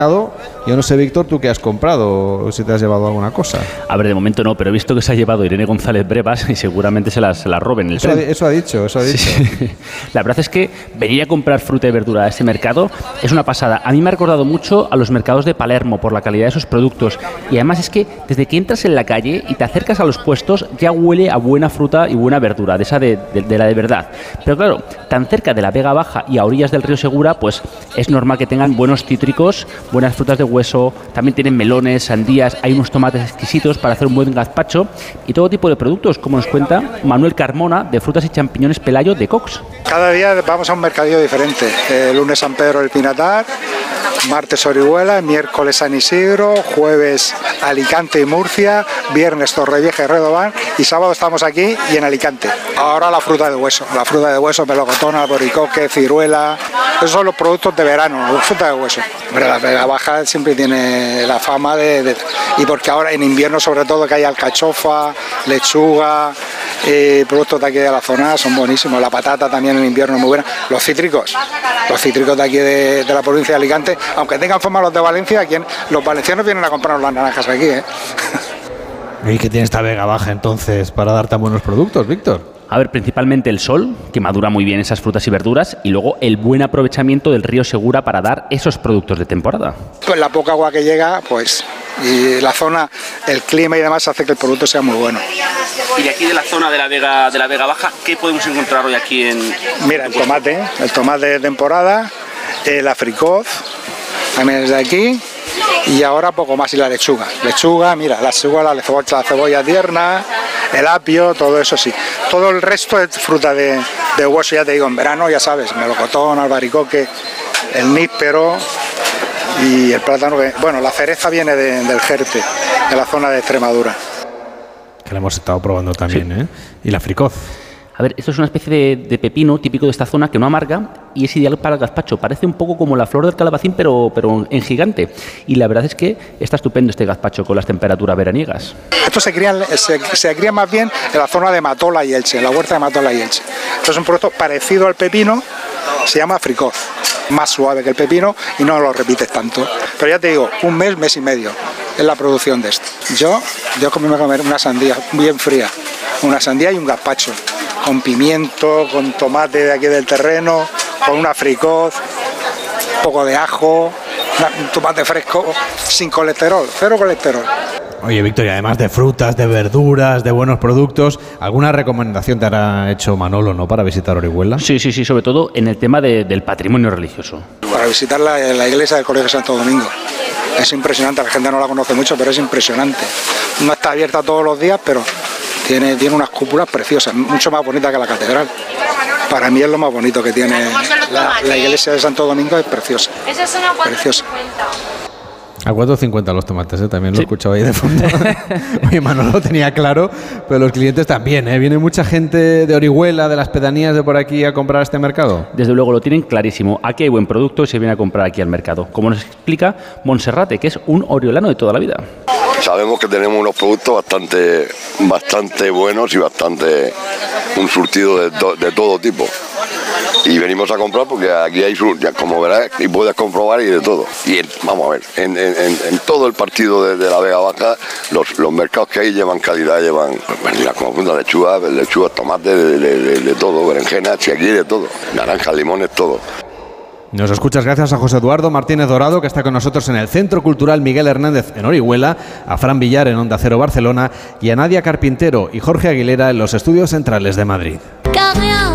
Yo no sé, Víctor, tú qué has comprado, o si te has llevado alguna cosa. A ver, de momento no, pero he visto que se ha llevado Irene González Brevas y seguramente se las roben. Eso ha dicho. Sí. La verdad es que venir a comprar fruta y verdura a este mercado es una pasada. A mí me ha recordado mucho a los mercados de Palermo por la calidad de sus productos. Y además es que desde que entras en la calle y te acercas a los puestos ya huele a buena fruta y buena verdura, de esa de la de verdad. Pero claro, tan cerca de la Vega Baja y a orillas del río Segura, pues es normal que tengan buenos cítricos, buenas frutas de hueso, también tienen melones, sandías, hay unos tomates exquisitos para hacer un buen gazpacho y todo tipo de productos, como nos cuenta Manuel Carmona, de frutas y champiñones Pelayo de Cox. Cada día vamos a un mercadillo diferente. Lunes San Pedro del Pinatar, martes Orihuela, miércoles San Isidro, jueves Alicante y Murcia, viernes Torrevieja y Redován y sábado estamos aquí y en Alicante. Ahora la fruta de hueso, melocotón, alboricoque, ciruela, esos son los productos de verano, la fruta de hueso. Pero la Vega Baja siempre tiene la fama y porque ahora en invierno sobre todo que hay alcachofa, lechuga, productos de aquí de la zona son buenísimos, la patata también en invierno es muy buena, los cítricos de aquí de la provincia de Alicante, aunque tengan fama los de Valencia, los valencianos vienen a comprarnos las naranjas aquí, ¿Y qué tiene esta Vega Baja entonces para dar tan buenos productos, Víctor? A ver, principalmente el sol, que madura muy bien esas frutas y verduras, y luego el buen aprovechamiento del río Segura para dar esos productos de temporada. Pues la poca agua que llega, pues, y la zona, el clima y demás hace que el producto sea muy bueno. Y de aquí de la zona de la Vega Baja, ¿qué podemos encontrar hoy aquí en...? Mira, el tomate de temporada, el africoz, también es de aquí, y ahora poco más, y la lechuga, mira, la cebolla tierna, el apio, todo eso sí. Todo el resto es fruta de hueso, ya te digo, en verano, ya sabes, melocotón, albaricoque, el níspero y el plátano, la cereza viene del Jerte, de la zona de Extremadura. Que la hemos estado probando también, sí. Y la fricoz. A ver, esto es una especie de pepino típico de esta zona que no amarga y es ideal para el gazpacho. Parece un poco como la flor del calabacín, pero en gigante. Y la verdad es que está estupendo este gazpacho con las temperaturas veraniegas. Esto se cría más bien en la zona de Matola y Elche, en la huerta de Matola y Elche. Esto es un producto parecido al pepino, se llama fricoz. Más suave que el pepino y no lo repites tanto. Pero ya te digo, un mes y medio es la producción de esto. Yo me voy a comer una sandía bien fría, una sandía y un gazpacho, con pimiento, con tomate de aquí del terreno, con una fricoz, un poco de ajo, un tomate fresco, sin colesterol, cero colesterol. Oye, Víctor, y además de frutas, de verduras, de buenos productos, ¿alguna recomendación te habrá hecho Manolo, no, para visitar Orihuela? Sí, sobre todo en el tema del patrimonio religioso. Para visitar la iglesia del Colegio Santo Domingo. Es impresionante, la gente no la conoce mucho, pero es impresionante. No está abierta todos los días, pero tiene unas cúpulas preciosas, mucho más bonitas que la catedral. Para mí es lo más bonito que tiene la iglesia de Santo Domingo, es preciosa. Esa es una preciosa. A 4,50 los tomates, también lo he escuchado ahí de fondo. Oye, Manolo lo tenía claro, pero los clientes también, ¿Viene mucha gente de Orihuela, de las pedanías de por aquí a comprar a este mercado? Desde luego lo tienen clarísimo. Aquí hay buen producto y se viene a comprar aquí al mercado. Como nos explica Monserrate, que es un oriolano de toda la vida. Sabemos que tenemos unos productos bastante buenos y un surtido de todo tipo. Y venimos a comprar porque aquí hay, como verás, y puedes comprobar y de todo. Y vamos a ver, en todo el partido de la Vega Baja, los mercados que hay llevan calidad, llevan como fruta, lechuga, tomate, de todo, berenjena, aquí de todo, naranjas, limones, todo. Nos escuchas gracias a José Eduardo Martínez Dorado, que está con nosotros en el Centro Cultural Miguel Hernández en Orihuela, a Fran Villar en Onda Cero Barcelona y a Nadia Carpintero y Jorge Aguilera en los estudios centrales de Madrid.